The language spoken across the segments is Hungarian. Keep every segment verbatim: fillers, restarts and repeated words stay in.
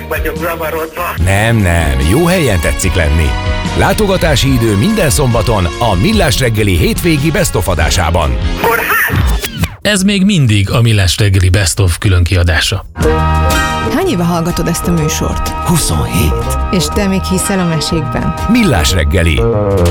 vagyok zavarodva. Nem, nem, jó helyen tetszik lenni. Látogatási idő minden szombaton a Millás reggeli hétvégi Best of adásában. Kórház! Ez még mindig a Millás reggeli Best of különkiadása. Hány éve hallgatod ezt a műsort? huszonhét. És te még hiszel a mesékben? Millás reggeli.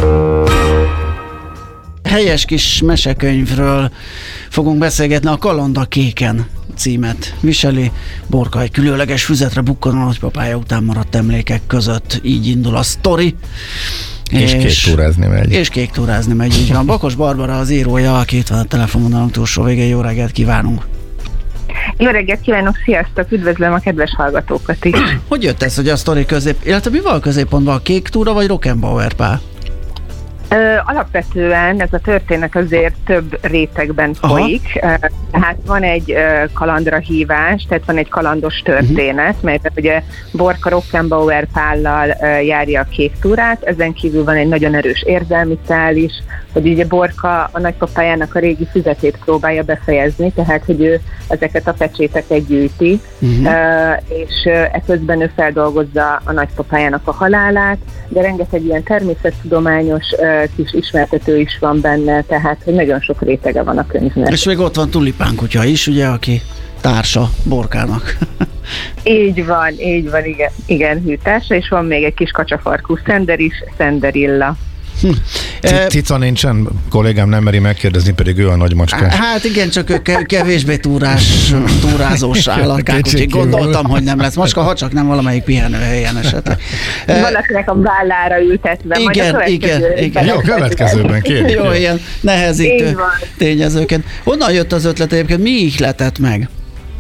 Helyes kis mesekönyvről fogunk beszélgetni, a Kaland a kéken címet viseli. Borka egy különleges füzetre bukkan a nagypapája után maradt emlékek között. Így indul a sztori. És, és kék túrázni megy. És kék túrázni megy, így van. Bakos Barbara az írója, aki itt van a telefonvonalunk túlsó végén. Jó reggelt kívánunk! Jó reggelt kívánok, sziasztok, üdvözlöm a kedves hallgatókat is. Hogy jött ez, hogy a sztori közép, illetve mi van a középpontban, a kék túra vagy Rockenbauer Pál? Ö, alapvetően ez a történet azért több rétegben folyik. Aha. Tehát van egy ö, kalandra hívás, tehát van egy kalandos történet, uh-huh. mert ugye Borka Rockenbauer Pállal ö, járja a kék túrát, ezen kívül van egy nagyon erős érzelmi szál is, hogy ugye Borka a nagypapájának a régi füzetét próbálja befejezni, tehát hogy ő ezeket a pecséteket gyűjti, uh-huh. ö, és ö, eközben ő feldolgozza a nagypapájának a halálát, de rengeteg ilyen természettudományos ö, kis ismertető is van benne, tehát hogy nagyon sok rétege van a könyvnek. És még ott van Tulipán kutya is, ugye, aki társa Borkának. Így van, így van, igen, igen hűtársa, és van még egy kis kacsafarkú Szender is, Szenderilla. Hm. Cica nincsen, kollégám nem meri megkérdezni, pedig ő a nagy macskás. Hát igen, csak ő kevésbé túrás, túrázós állatkák, úgyhogy gondoltam, hogy nem lesz macska, ha csak nem valamelyik pihenőhelyen esetleg. Valakinek a vállára ültetve. Igen, majd a igen, igen. Jó, a következőben kérjük. Jó, ilyen nehezítő tényezőként. Honnan jött az ötlet egyébként? Mi ihletett meg?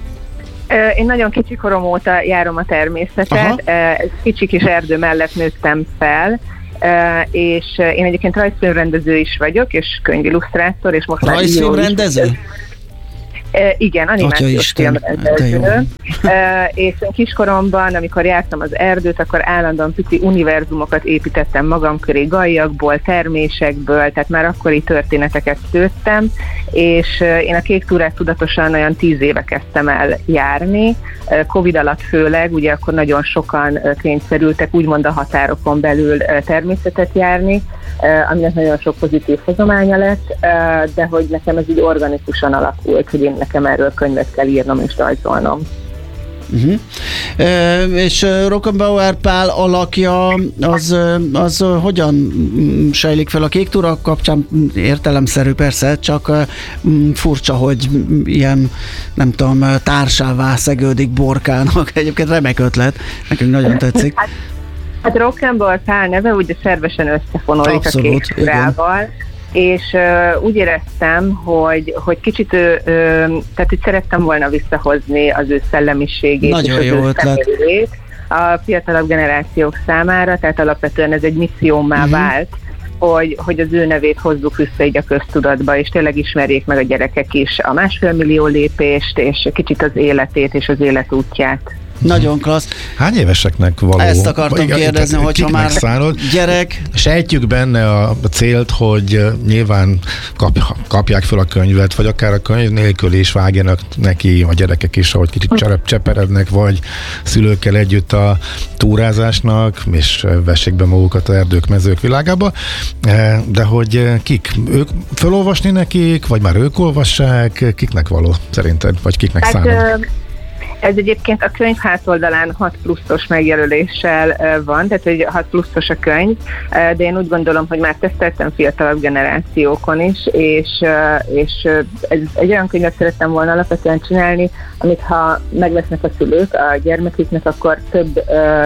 Én nagyon kicsi korom óta járom a természetet. Aha. Kicsi kis erdő mellett nőttem fel, Uh, és uh, én egyébként rajzfilmrendező is vagyok, és könyvillusztrátor, és most rajzfilmrendező? Uh, igen, animációs filmrendező. Uh, és kiskoromban, amikor jártam az erdőt, akkor állandóan pici univerzumokat építettem magam köré, gallyakból, termésekből, tehát már akkori történeteket szőttem, és uh, én a kék túrát tudatosan olyan tíz éve kezdtem el járni, uh, Covid alatt főleg, ugye akkor nagyon sokan uh, kényszerültek úgymond a határokon belül uh, természetet járni, uh, aminek nagyon sok pozitív hozománya lett, uh, de hogy nekem ez így organikusan alakult, hogy én nekem erről könyvet kell írnom és rajzolnom. Uh-huh. E, és Rockenbauer Pál alakja az, az hogyan sejlik fel a kék túra kapcsán? Értelemszerű persze, csak furcsa, hogy ilyen, nem tudom, társává szegődik Borkának. Egyébként remek ötlet, nekünk nagyon tetszik. Hát, hát Rockenbauer Pál neve ugye szervesen összefonódik abszolút, a kék túrával. És uh, úgy éreztem, hogy, hogy kicsit ő, uh, tehát hogy szerettem volna visszahozni az ő szellemiségét nagyon és az ő személyét a fiatalabb generációk számára, tehát alapvetően ez egy missziómmá uh-huh. vált, hogy, hogy az ő nevét hozzuk vissza így a köztudatba, és tényleg ismerjék meg a gyerekek is a másfél millió lépést, és kicsit az életét és az életútját. Nagyon klassz. Hány éveseknek való? Ezt akartam vagy, kérdezni, hogyha már szárod, gyerek... Sejtjük benne a célt, hogy nyilván kap, kapják fel a könyvet, vagy akár a könyv nélkül is vágjanak neki a gyerekek is, ahogy kicsit cserep, cseperednek, vagy szülőkkel együtt a túrázásnak, és vessék be magukat az erdők, mezők világába. De hogy kik? Ők felolvasni nekik, vagy már ők olvassák? Kiknek való szerinted? Vagy kiknek hát, szánod? Ez egyébként a könyv hátoldalán hat pluszos megjelöléssel van, tehát hogy hat pluszos a könyv, de én úgy gondolom, hogy már teszteltem fiatalabb generációkon is, és, és ez egy olyan könyvet szerettem volna alapvetően csinálni, amit ha megvesznek a szülők a gyermeküknek, akkor több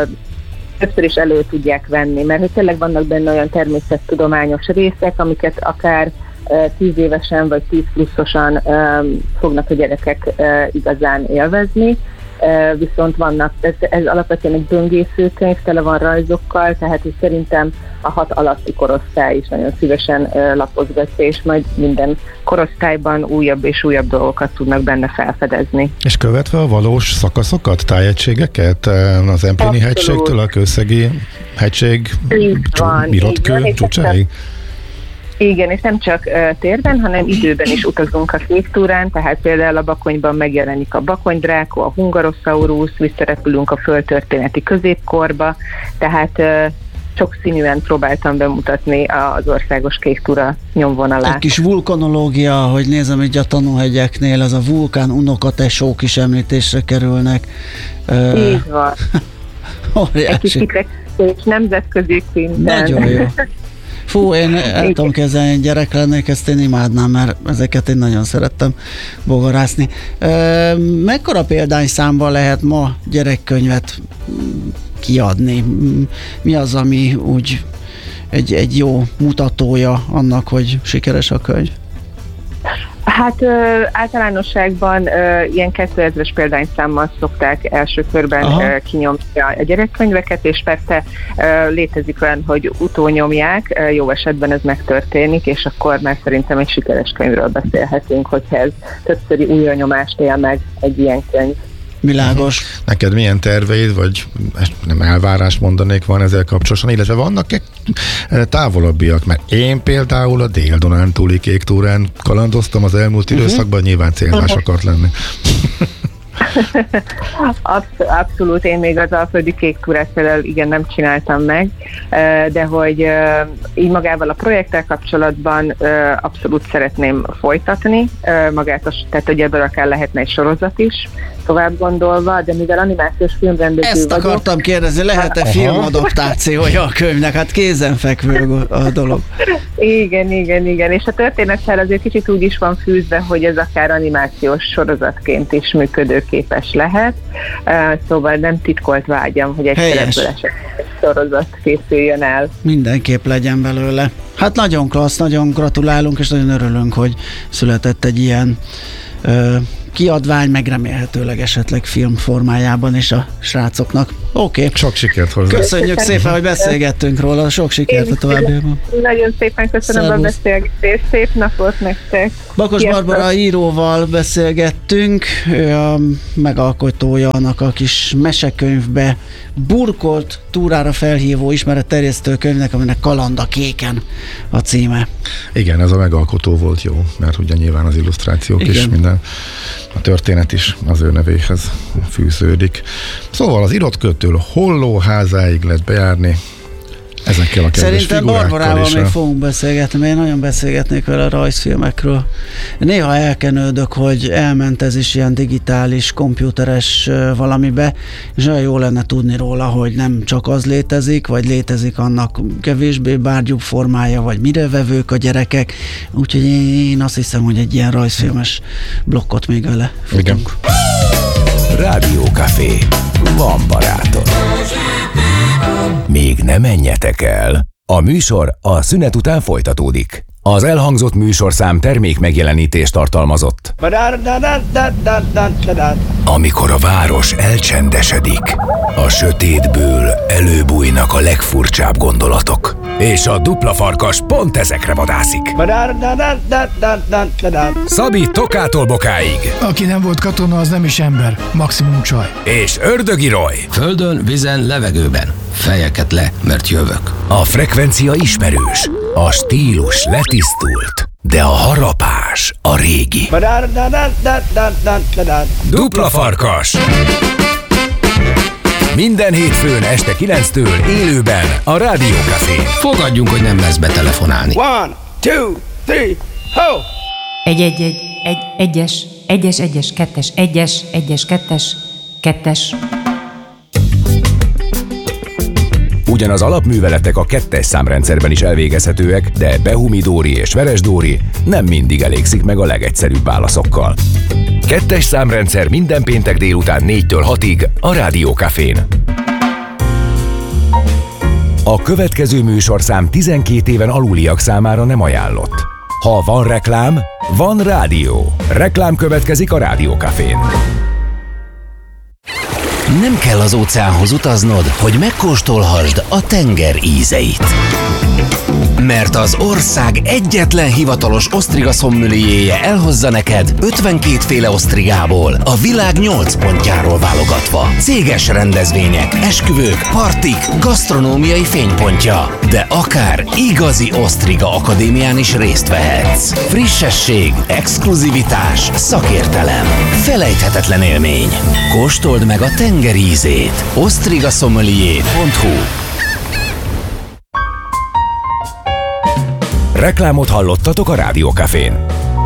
többször is elő tudják venni, mert hogy tényleg vannak benne olyan természettudományos részek, amiket akár tíz évesen vagy tíz pluszosan um, fognak a gyerekek uh, igazán élvezni, uh, viszont vannak, ez, ez alapvetően egy böngésző könyv, tele van rajzokkal, tehát szerintem a hat alatti korosztály is nagyon szívesen uh, lapozgatja, és majd minden korosztályban újabb és újabb dolgokat tudnak benne felfedezni. És követve a valós szakaszokat, tájegységeket, az Empléni hegységtől a Kőszegi hegység, Miratkő csúcsáig? Igen, és nem csak uh, térben, hanem időben is utazunk a kék túrán, tehát például a Bakonyban megjelenik a Bakony-dráko, a Hungarosaurus, visszarepülünk a földtörténeti középkorba, tehát uh, sokszínűen próbáltam bemutatni az országos kék túra nyomvonalát. Egy kis vulkanológia, hogy nézem így a tanúhegyeknél, az a vulkán unokatesók is említésre kerülnek. Így van. Óriási. Egy kis kifektés nemzetközi szinten. Nagyon jó. Fú, én el tudom kezelni, egy gyerek lennék, ezt én imádnám, mert ezeket én nagyon szerettem bogarászni. Mekkora példányszámban lehet ma gyerekkönyvet kiadni? Mi az, ami úgy egy, egy jó mutatója annak, hogy sikeres a könyv? Hát ö, általánosságban ö, ilyen kétezres példányszámmal szokták első körben ö, kinyomni a gyerekkönyveket, és persze ö, létezik olyan, hogy utónyomják, ö, jó esetben ez megtörténik, és akkor már szerintem egy sikeres könyvről beszélhetünk, hogyha ez többszöri újranyomást él meg egy ilyen könyv. Világos. Neked milyen terveid, vagy nem elvárás mondanék van ezzel kapcsolatosan, illetve vannak-e távolabbiak? Mert én például a Dél-Dunántúli kék túrán kalandoztam az elmúlt uh-huh. időszakban, nyilván célmás akart lenni. Absz- abszolút, én még az alföldi kék túrát például igen nem csináltam meg, de hogy így magával a projekttel kapcsolatban abszolút szeretném folytatni magát, tehát hogy ebből akár lehetne egy sorozat is, tovább gondolva, de mivel animációs filmrendező Ezt vagyok... akartam kérdezni, lehet-e filmadaptációja a könyvnek? Hát kézenfekvő a dolog. Igen, igen, igen, és a történettel azért kicsit úgy is van fűzve, hogy ez akár animációs sorozatként is működőképes lehet, szóval nem titkolt vágyam, hogy egy ebből egy sorozat készüljön el. Mindenképp legyen belőle. Hát nagyon klassz, nagyon gratulálunk, és nagyon örülünk, hogy született egy ilyen ö, kiadvány, meg remélhetőleg esetleg film formájában is a srácoknak. Oké. Okay. Sok sikert hozzá. Köszönjük szépen, hogy beszélgettünk róla. Sok sikert a továbbiakban. Nagyon szépen köszönöm Szervusz. A beszélgetést. Szép napot nektek. Bakos Sziasztok. Barbara íróval beszélgettünk. Ő a megalkotója annak a kis mesekönyvbe burkolt túrára felhívó ismeretterjesztő könyvnek, aminek Kaland a kéken a címe. Igen, ez a megalkotó volt jó, mert ugye nyilván az illusztrációk Igen. is minden, a történet is az ő nevéhez fűződik. Szóval az írott kötől Hollóházáig lehet bejárni ezekkel a kedves Szerintem Barbarával még fogunk beszélgetni, mert én nagyon beszélgetnék vele a rajzfilmekről. Néha elkenődök, hogy elment ez is ilyen digitális, komputeres valamibe, és olyan jó lenne tudni róla, hogy nem csak az létezik, vagy létezik annak kevésbé bárgyúbb formája, vagy mire vevők a gyerekek. Úgyhogy én azt hiszem, hogy egy ilyen rajzfilmes blokkot még vele futunk. Rádiókafé. Van barátod. Még ne menjetek el. A műsor a szünet után folytatódik. Az elhangzott műsorszám termék megjelenítést tartalmazott. Amikor a város elcsendesedik, a sötétből előbújnak a legfurcsább gondolatok. És a dupla farkas pont ezekre vadászik. Szabi Tokától Bokáig. Aki nem volt katona, az nem is ember, maximum csaj. És Ördögi Roy. Földön, vízen, levegőben. Fejeket le, mert jövök. A frekvencia ismerős, a stílus letisztult, de a harapás a régi. Dupla farkas. Minden hétfőn este kilenctől élőben a Rádiókafén. Fogadjunk, hogy nem lesz betelefonálni. One, two, three, ho! Egy, egy, egy, egy, egyes, egyes, egyes, kettes, egyes, egyes, kettes, kettes. Ugyan az alapműveletek a kettes számrendszerben is elvégezhetőek, de Behumi-Dóri és Veres-Dóri nem mindig elégszik meg a legegyszerűbb válaszokkal. Kettes számrendszer minden péntek délután négytől hatig a Rádiókafén. A következő műsorszám tizenkét éven aluliak számára nem ajánlott. Ha van reklám, van rádió. Reklám következik a Rádiókafén. Nem kell az óceánhoz utaznod, hogy megkóstolhassd a tenger ízeit. Mert az ország egyetlen hivatalos osztriga szommelierje elhozza neked ötvenkét féle osztrigából, a világ nyolc pontjáról válogatva. Céges rendezvények, esküvők, partik, gasztronómiai fénypontja. De akár igazi osztriga akadémián is részt vehetsz. Frissesség, exkluzivitás, szakértelem. Felejthetetlen élmény. Kóstold meg a tenger ízét. osztrigasommelier pont hu. Reklámot hallottatok a Rádiókafén.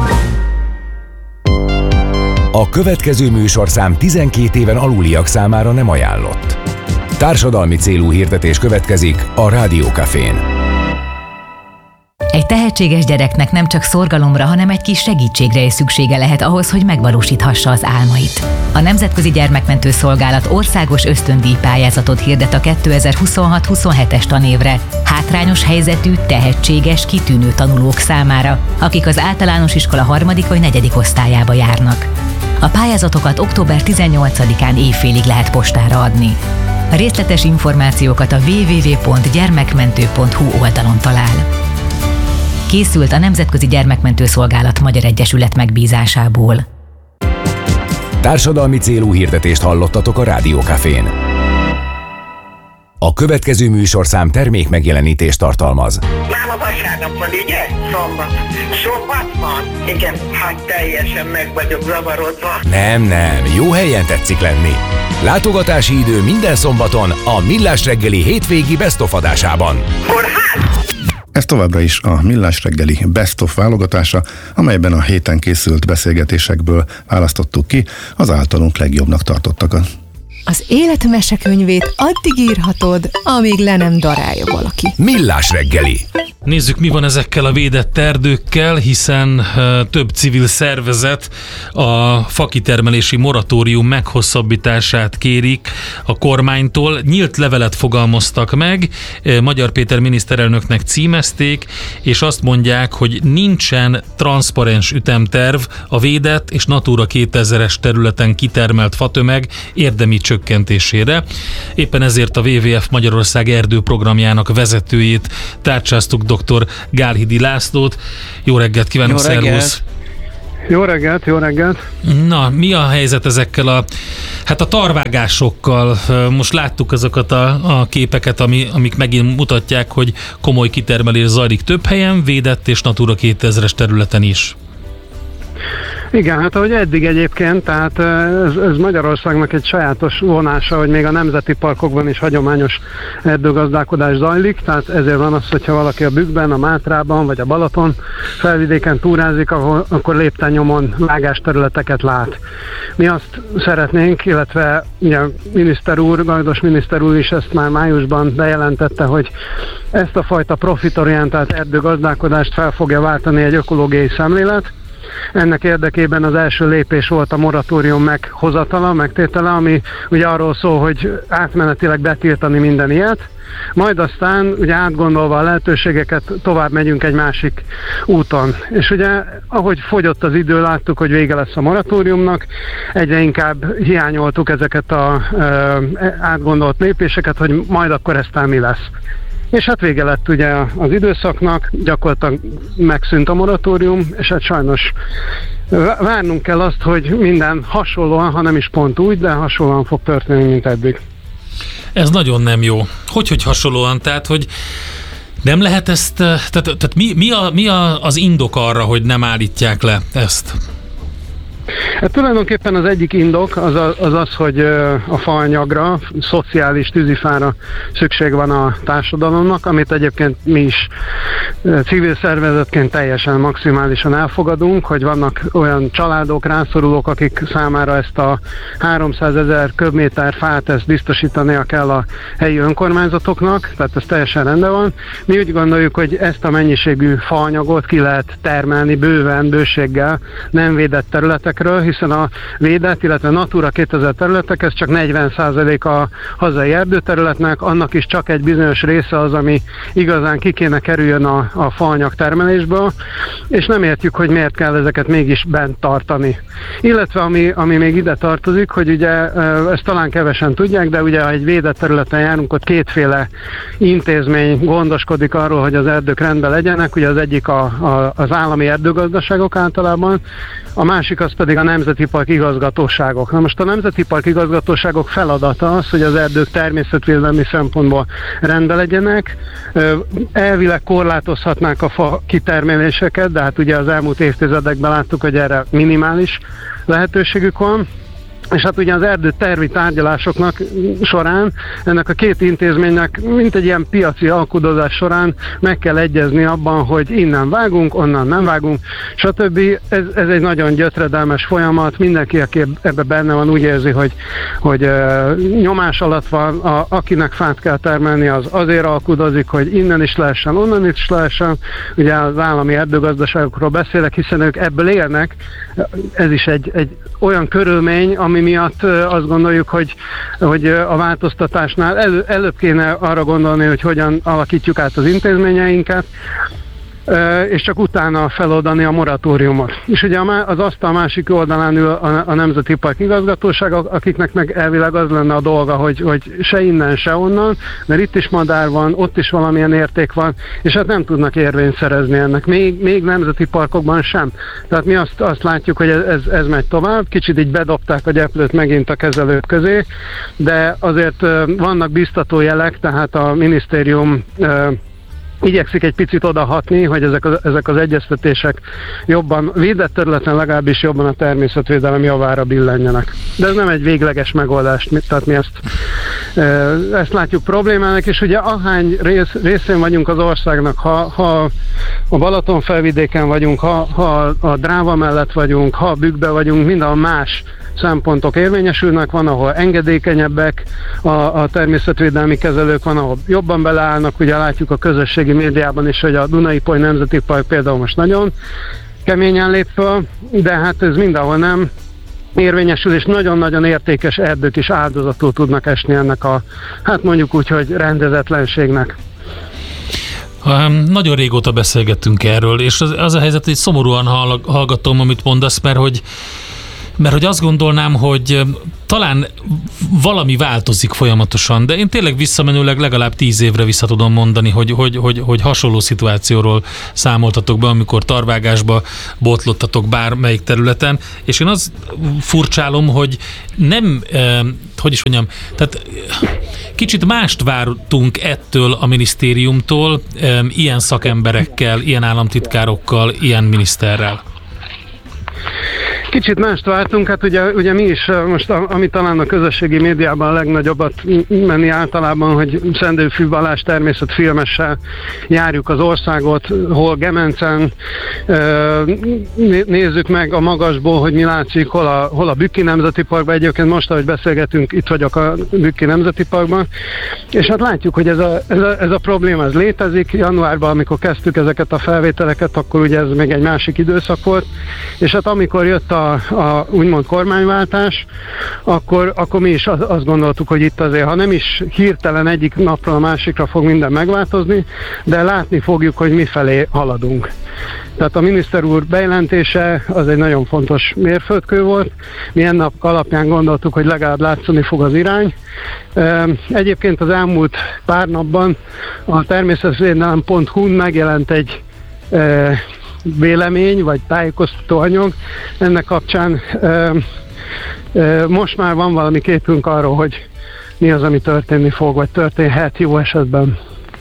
A következő műsorszám tizenkét éven aluliak számára nem ajánlott. Társadalmi célú hirdetés következik a Rádiókafén. Egy tehetséges gyereknek nem csak szorgalomra, hanem egy kis segítségre is szüksége lehet ahhoz, hogy megvalósíthassa az álmait. A Nemzetközi Gyermekmentő Szolgálat országos ösztöndíj pályázatot hirdet a kétezer-huszonhat huszonhetes tanévre hátrányos helyzetű, tehetséges, kitűnő tanulók számára, akik az általános iskola harmadik vagy negyedik osztályába járnak. A pályázatokat október tizennyolcadikán éjfélig lehet postára adni. A részletes információkat a double-u double-u double-u pont gyermekmentő pont hu oldalon talál. Készült a Nemzetközi Gyermekmentő Szolgálat Magyar Egyesület megbízásából. Társadalmi célú hirdetést hallottatok a Rádiókafén. A következő műsorszám termék megjelenítést tartalmaz. Máma vasárnap van, ugye? Szombat. Szombat van? Igen, hát teljesen meg vagyok zavarodva. Nem, nem, jó helyen tetszik lenni. Látogatási idő minden szombaton a Millás reggeli hétvégi Best of adásában. Kórház! Ez továbbra is a Millás reggeli Best of válogatása, amelyben a héten készült beszélgetésekből választottuk ki az általunk legjobbnak tartottakat. Az élet mesekönyvét addig írhatod, amíg le nem darálja valaki. Millás reggeli. Nézzük, mi van ezekkel a védett erdőkkel, hiszen uh, több civil szervezet a fakitermelési moratórium meghosszabbítását kérik a kormánytól. Nyílt levelet fogalmaztak meg, uh, Magyar Péter miniszterelnöknek címezték, és azt mondják, hogy nincsen transzparens ütemterv a védett és Natura kétezres területen kitermelt fatömeg érdemi csökkentésére. Éppen ezért a dupla vé vé ef Magyarország erdőprogramjának vezetőjét tárcsáztuk, dr. Gálhidi Lászlót. Jó reggelt kívánok, szervusz! Jó reggelt, jó reggelt! Na, mi a helyzet ezekkel a, hát a tarvágásokkal? Most láttuk azokat a, a képeket, ami, amik megint mutatják, hogy komoly kitermelés zajlik több helyen, védett és Natura kétezres területen is. Igen, hát ahogy eddig egyébként, tehát ez, ez Magyarországnak egy sajátos vonása, hogy még a nemzeti parkokban is hagyományos erdőgazdálkodás zajlik, tehát ezért van az, hogyha valaki a Bükkben, a Mátrában vagy a Balaton felvidéken túrázik, ahol, akkor lépten-nyomon vágásterületeket lát. Mi azt szeretnénk, illetve ugye, miniszter úr, Gajdos miniszter úr is ezt már májusban bejelentette, hogy ezt a fajta profitorientált erdőgazdálkodást fel fogja váltani egy ökológiai szemlélet. Ennek érdekében az első lépés volt a moratórium meghozatala, megtétele, ami ugye arról szól, hogy átmenetileg betiltani minden ilyet, majd aztán ugye átgondolva a lehetőségeket tovább megyünk egy másik úton. És ugye ahogy fogyott az idő, láttuk, hogy vége lesz a moratóriumnak, egyre inkább hiányoltuk ezeket az átgondolt lépéseket, hogy majd akkor eztán mi lesz. És hát vége lett ugye az időszaknak, gyakorlatilag megszűnt a moratórium, és hát sajnos várnunk kell azt, hogy minden hasonlóan, ha nem is pont úgy, de hasonlóan fog történni, mint eddig. Ez nagyon nem jó. Hogy, hogy hasonlóan? Tehát, hogy nem lehet ezt, tehát, tehát mi, mi, a, mi a, az indok arra, hogy nem állítják le ezt? Hát tulajdonképpen az egyik indok az az, az, hogy a faanyagra, szociális tűzifára szükség van a társadalomnak, amit egyébként mi is civil szervezetként teljesen maximálisan elfogadunk, hogy vannak olyan családok, rászorulók, akik számára ezt a háromszázezer köbméter fát ezt biztosítania kell a helyi önkormányzatoknak, tehát ez teljesen rendben van. Mi úgy gondoljuk, hogy ezt a mennyiségű faanyagot ki lehet termelni bőven, bőséggel, nem védett területeken, területekről, hiszen a védett, illetve Natura kétezer területek, ez csak negyven százalék a hazai erdőterületnek, annak is csak egy bizonyos része az, ami igazán ki kéne kerüljön a, a faanyag termelésből, és nem értjük, hogy miért kell ezeket mégis bent tartani. Illetve ami, ami még ide tartozik, hogy ugye ezt talán kevesen tudják, de ugye ha egy védett területen járunk, ott kétféle intézmény gondoskodik arról, hogy az erdők rendben legyenek, ugye az egyik a, a, az állami erdőgazdaságok általában, a másik az pedig a nemzeti park igazgatóságok. Na most a nemzeti park igazgatóságok feladata az, hogy az erdők természetvédelmi szempontból rendben legyenek, elvileg korlátozhatnák a fa kitermeléseket, de hát ugye az elmúlt évtizedekben láttuk, hogy erre minimális lehetőségük van. És hát ugye az erdő tervi tárgyalásoknak során ennek a két intézménynek, mint egy ilyen piaci alkudozás során meg kell egyezni abban, hogy innen vágunk, onnan nem vágunk, stb. Ez, ez egy nagyon gyötredelmes folyamat, mindenki, aki ebbe benne van, úgy érzi, hogy, hogy uh, nyomás alatt van, a, akinek fát kell termelni, az azért alkudozik, hogy innen is lehessen, onnan is lehessen. Ugye az állami erdőgazdaságokról beszélek, hiszen ők ebből élnek. Ez is egy, egy olyan körülmény, ami miatt azt gondoljuk, hogy, hogy a változtatásnál elő, előbb kéne arra gondolni, hogy hogyan alakítjuk át az intézményeinket, és csak utána feloldani a moratóriumot. És ugye az asztal másik oldalán ül a, a Nemzeti Park igazgatóság, akiknek meg elvileg az lenne a dolga, hogy, hogy se innen, se onnan, mert itt is madár van, ott is valamilyen érték van, és hát nem tudnak érvényt szerezni ennek. Még, még nemzeti parkokban sem. Tehát mi azt, azt látjuk, hogy ez, ez megy tovább, kicsit így bedobták a gyeplőt megint a kezelők közé, de azért vannak biztató jelek, tehát a minisztérium igyekszik egy picit odahatni, hogy ezek az, ezek az egyeztetések jobban, védett területen legalábbis jobban a természetvédelem javára billenjenek. De ez nem egy végleges megoldás, tehát mi ezt, ezt látjuk problémának, és ugye ahány rész, részén vagyunk az országnak, ha, ha a Balaton felvidéken vagyunk, ha, ha a Dráva mellett vagyunk, ha a Bükkbe vagyunk, mindenhol más szempontok érvényesülnek, van, ahol engedékenyebbek a, a természetvédelmi kezelők, van, ahol jobban beleállnak, ugye látjuk a közösségi médiában is, hogy a Duna-Ipoly Nemzeti Park például most nagyon keményen lép föl, de hát ez mindenhol nem érvényesül, és nagyon-nagyon értékes erdők is áldozatul tudnak esni ennek a, hát mondjuk úgy, hogy rendezetlenségnek. Um, nagyon régóta beszélgettünk erről, és az, az a helyzet, hogy szomorúan hallgatom, amit mondasz, mert hogy Mert hogy azt gondolnám, hogy talán valami változik folyamatosan, de én tényleg visszamenőleg legalább tíz évre vissza tudom mondani, hogy, hogy, hogy, hogy hasonló szituációról számoltatok be, amikor tarvágásba botlottatok bármelyik területen, és én azt furcsálom, hogy nem, eh, hogy is mondjam, tehát kicsit mást vártunk ettől a minisztériumtól, eh, ilyen szakemberekkel, ilyen államtitkárokkal, ilyen miniszterrel. Kicsit mást vártunk, hát ugye, ugye mi is most, ami talán a közösségi médiában a legnagyobbat menni általában, hogy Szendő-Fű Balázs természetfilmessel járjuk az országot, hol Gemencen, nézzük meg a magasból, hogy mi látszik, hol a, hol a Bükki Nemzeti Parkban, egyébként most, ahogy beszélgetünk, itt vagyok a Bükki Nemzeti Parkban, és hát látjuk, hogy ez a, ez a, ez a probléma ez létezik. Januárban, amikor kezdtük ezeket a felvételeket, akkor ugye ez még egy másik időszak volt, és hát amikor jött a, a úgymond kormányváltás, akkor, akkor mi is azt gondoltuk, hogy itt azért, ha nem is hirtelen egyik napról a másikra fog minden megváltozni, de látni fogjuk, hogy mifelé haladunk. Tehát a miniszter úr bejelentése az egy nagyon fontos mérföldkő volt. Mi ennek alapján gondoltuk, hogy legalább látszani fog az irány. Egyébként az elmúlt pár napban a természetvédelem pont hu-n megjelent egy vélemény, vagy tájékoztató anyag. Ennek kapcsán ö, ö, most már van valami képünk arról, hogy mi az, ami történni fog, vagy történhet jó esetben.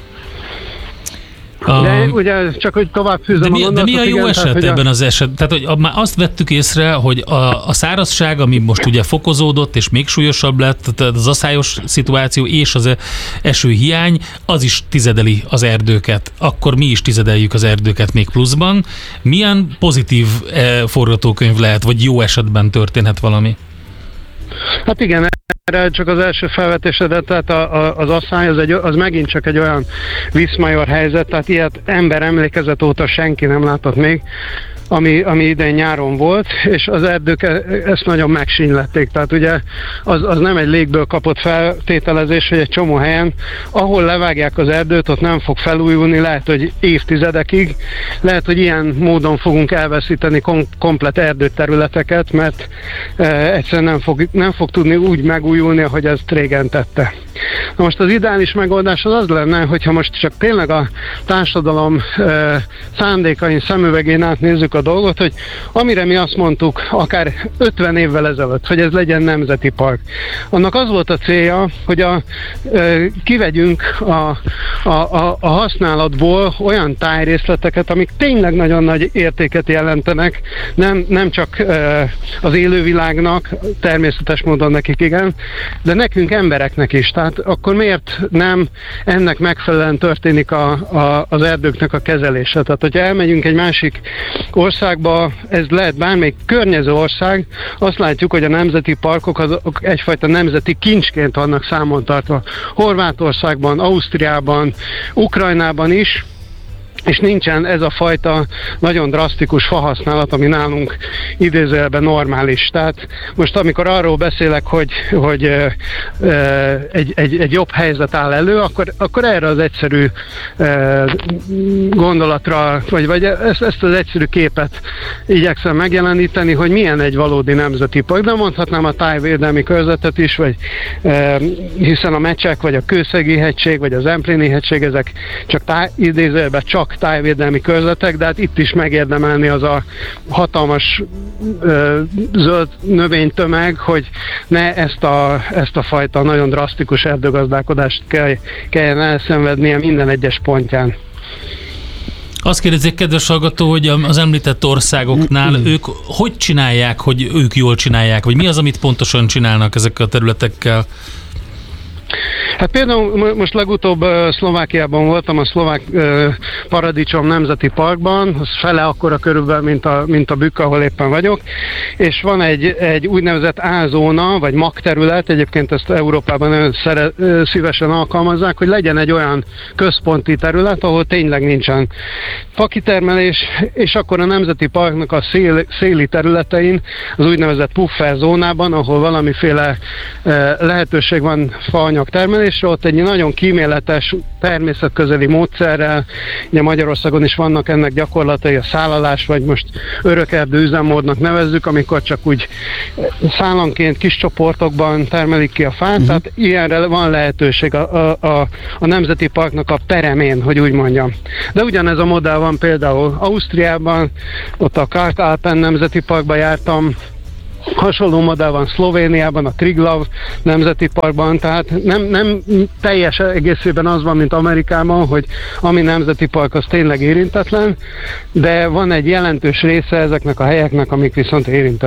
De um, ugye csak, hogy tovább fűzöm de mi, a gondolatot. De mi a jó igen, eset tehát, ebben a... az eset? Tehát, hogy már azt vettük észre, hogy a, a szárazság, ami most ugye fokozódott, és még súlyosabb lett, tehát az aszályos szituáció és az esőhiány, az is tizedeli az erdőket. Akkor mi is tizedeljük az erdőket még pluszban. Milyen pozitív eh, forgatókönyv lehet, vagy jó esetben történhet valami? Hát igen, erre csak az első felvetésedet, tehát a, a, az asszály az, egy, az megint csak egy olyan viszmajor helyzet, tehát ilyet ember emlékezet óta senki nem látott még. ami, ami idén nyáron volt, és az erdők ezt nagyon megsínlették. Tehát ugye az, az nem egy légből kapott feltételezés, hogy egy csomó helyen, ahol levágják az erdőt, ott nem fog felújulni, lehet, hogy évtizedekig, lehet, hogy ilyen módon fogunk elveszíteni kom- komplet erdőterületeket, mert e, egyszerűen nem fog, nem fog tudni úgy megújulni, ahogy ezt régen tette. Na most az ideális megoldás az az lenne, hogyha most csak tényleg a társadalom e, szándékain szemüvegén átnézzük a dolgot, hogy amire mi azt mondtuk akár ötven évvel ezelőtt, hogy ez legyen nemzeti park. Annak az volt a célja, hogy a, e, kivegyünk a, a, a, a használatból olyan tájrészleteket, amik tényleg nagyon nagy értéket jelentenek, nem, nem csak e, az élővilágnak, természetes módon nekik igen, de nekünk embereknek is. Tehát akkor miért nem ennek megfelelően történik a, a, az erdőknek a kezelése? Tehát, hogyha elmegyünk egy másik országba, ez lehet bármelyik környező ország, azt látjuk, hogy a nemzeti parkok azok egyfajta nemzeti kincsként vannak számon tartva. Horvátországban, Ausztriában, Ukrajnában is, és nincsen ez a fajta nagyon drasztikus fahasználat, ami nálunk idézőjelben normális. Tehát most amikor arról beszélek, hogy, hogy e, egy, egy, egy jobb helyzet áll elő, akkor, akkor erre az egyszerű e, gondolatra, vagy, vagy ezt, ezt az egyszerű képet igyekszem megjeleníteni, hogy milyen egy valódi nemzeti park. De mondhatnám a tájvédelmi körzetet is, vagy, e, hiszen a Mecsek, vagy a Kőszegi hegység, vagy az Empléni hegység, ezek csak táj, idézőjelben csak tájvédelmi körzetek, de hát itt is megérdemelni az a hatalmas ö, zöld növénytömeg, hogy ne ezt a, ezt a fajta nagyon drasztikus erdőgazdálkodást kell, kelljen elszenvednie minden egyes pontján. Azt kérdezik, kedves hallgató, hogy az említett országoknál ők hogy csinálják, hogy ők jól csinálják, vagy mi az, amit pontosan csinálnak ezekkel a területekkel? Hát például most legutóbb uh, Szlovákiában voltam, a Szlovák uh, Paradicsom Nemzeti Parkban, az fele akkora körülbelül, mint a, mint a Bükk, ahol éppen vagyok, és van egy, egy úgynevezett A-zóna, vagy magterület, egyébként ezt Európában nagyon szere, uh, szívesen alkalmazzák, hogy legyen egy olyan központi terület, ahol tényleg nincsen fakitermelés, és akkor a Nemzeti Parknak a szél, széli területein, az úgynevezett puffer zónában, ahol valamiféle uh, lehetőség van faanyag termelésre, ott egy nagyon kíméletes, természetközeli módszerrel, ugye Magyarországon is vannak ennek gyakorlatai, a szállalás, vagy most örökerdő üzemmódnak nevezzük, amikor csak úgy szállanként kis csoportokban termelik ki a fát, uh-huh. Tehát ilyenre van lehetőség a, a, a, a Nemzeti Parknak a peremén, hogy úgy mondjam. De ugyanez a modell van például Ausztriában, ott a Kark-Alpen Nemzeti Parkban jártam, hasonló modell van Szlovéniában, a Triglav Nemzeti Parkban, tehát nem, nem teljes egészében az van, mint Amerikában, hogy ami nemzeti park, az tényleg érintetlen, de van egy jelentős része ezeknek a helyeknek, amik viszont érintetlen.